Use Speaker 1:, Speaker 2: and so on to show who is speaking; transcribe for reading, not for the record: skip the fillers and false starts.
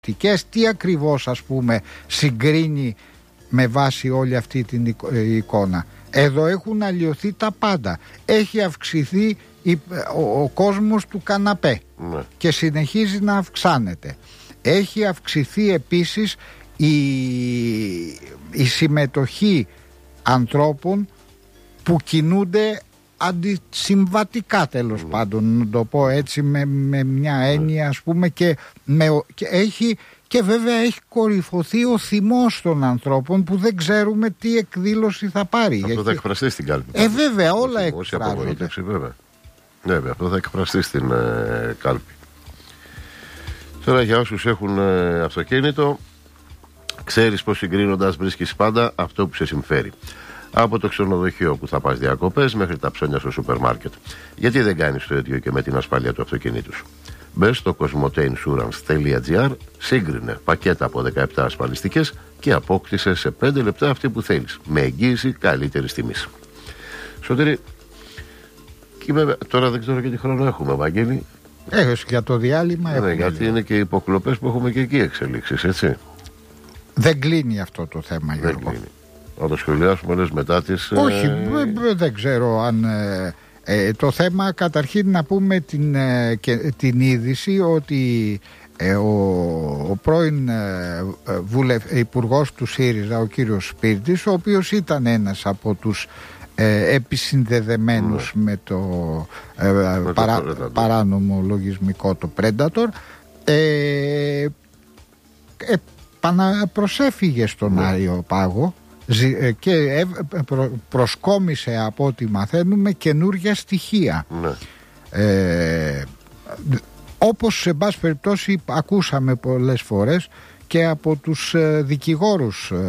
Speaker 1: τι ακριβώς ας πούμε συγκρίνει με βάση όλη αυτή την εικόνα? Εδώ έχουν αλλοιωθεί τα πάντα. Έχει αυξηθεί ο κόσμος του καναπέ και συνεχίζει να αυξάνεται. Έχει αυξηθεί επίσης η συμμετοχή ανθρώπων που κινούνται αντισυμβατικά, τέλος πάντων, να το πω έτσι, με μια έννοια ας πούμε, και βέβαια έχει κορυφωθεί ο θυμός των ανθρώπων που δεν ξέρουμε τι εκδήλωση θα πάρει.
Speaker 2: Αυτό θα εκφραστεί στην κάλπη.
Speaker 1: Βέβαια, όλα εκφράζονται.
Speaker 2: Βέβαια, αυτό θα εκφραστεί στην κάλπη. Τώρα, για όσους έχουν αυτοκίνητο, ξέρεις πως συγκρίνοντας βρίσκεις πάντα αυτό που σε συμφέρει. Από το ξενοδοχείο που θα πας διακοπές μέχρι τα ψώνια στο σούπερ μάρκετ. Γιατί δεν κάνεις το ίδιο και με την ασφάλεια του αυτοκινήτου σου? Μπες στο cosmoteinsurance.gr, σύγκρινε πακέτα από 17 ασφαλιστικές και απόκτησε σε 5 λεπτά αυτή που θέλεις, με εγγύηση καλύτερης τιμής. Σωτήρη, τώρα δεν ξέρω και τι χρόνο έχουμε, Βαγγέλη.
Speaker 1: Έχεις για το διάλειμμα.
Speaker 2: Ναι, γιατί είναι και οι υποκλοπές που έχουμε και εκεί εξελίξεις, έτσι.
Speaker 1: Δεν κλείνει αυτό το θέμα, Γιώργο.
Speaker 2: Δεν κλείνει. Να το σχολιάσουμε λες μετά τις...
Speaker 1: Όχι, δεν ξέρω αν... το θέμα, καταρχήν να πούμε την είδηση ότι ο πρώην υπουργός του ΣΥΡΙΖΑ, ο κύριος Σπίρτης, ο οποίος ήταν ένας από τους επισυνδεδεμένους με το παράνομο λογισμικό, το Predator, προσέφυγε στον Άριο Πάγο και προσκόμισε, από ό,τι μαθαίνουμε, καινούργια στοιχεία. Όπως σε πάση περιπτώσει ακούσαμε πολλές φορές και από τους δικηγόρους